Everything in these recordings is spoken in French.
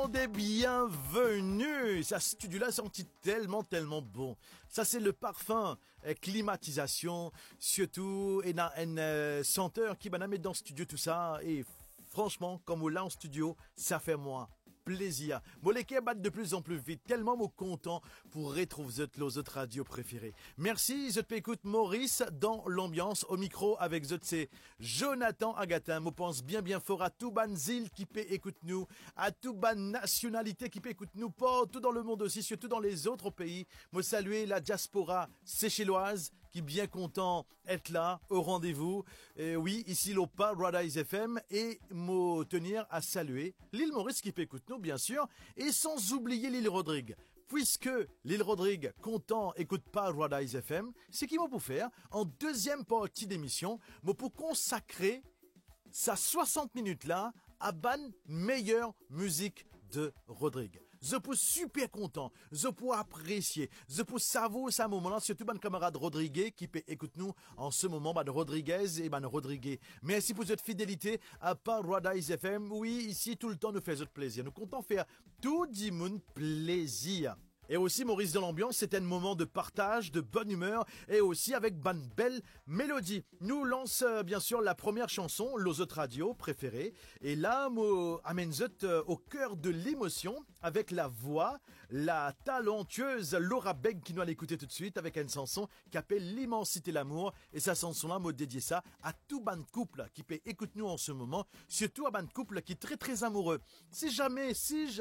Des bienvenus. Ça studio-là senti tellement bon. Ça c'est le parfum, climatisation, surtout et un senteur qui m'a mis dans le studio tout ça et franchement comme on l'a en studio, ça fait moi plaisir. Mon l'équipe bat de plus en plus vite, tellement mon content pour retrouver nos autres radios préférées. Merci, je t'écoute Maurice dans l'ambiance au micro avec c'est Jonathan Agatin. Moi pense bien fort à tout ban zil qui peut écouter nous, à tout ban nationalité qui peut écouter nous, partout dans le monde aussi, surtout dans les autres pays. Moi saluer la diaspora séchelloise qui bien content être là au rendez-vous. Oui, ici le Paradise FM et me tenir à saluer l'île Maurice qui peut écouter nous bien sûr et sans oublier l'île Rodrigue. Puisque l'île Rodrigue content écoute Paradise FM, c'est qu'il m'a pour faire en deuxième partie d'émission, moi pour consacrer sa 60 minutes là à ban meilleure musique de Rodrigue. Je peux super content, je peux apprécier, je peux savourer ce moment-là, surtout mon camarade Rodriguez qui peut écouter nous en ce moment, ban Rodriguez et ban Rodriguez. Merci pour votre fidélité à Paradise FM. Oui, ici tout le temps nous fait votre plaisir. Nous comptons faire tout du monde plaisir. Et aussi, Maurice dans l'ambiance, c'est un moment de partage, de bonne humeur et aussi avec bonne belle mélodie. Nous lance bien sûr la première chanson, l'Ozot Radio préférée. Et là, moi, amène au cœur de l'émotion avec la voix, la talentueuse Laura Beg qui nous allons écouter tout de suite avec une chanson qui appelle L'immensité l'amour. Et sa chanson-là, moi dédié ça à tout ban couple qui peut écouter nous en ce moment, surtout à ban couple qui est très amoureux. Si jamais,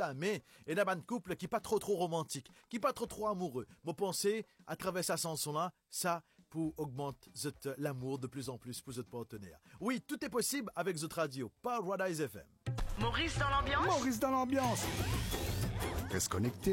et la ban couple qui est pas trop romantique, qui pas trop amoureux. Vous pensez, à travers sa chanson-là, ça pour augmenter l'amour de plus en plus pour votre partenaire. Oui, tout est possible avec votre radio, Paradise FM. Maurice dans l'ambiance. Maurice dans l'ambiance. Reste connecté.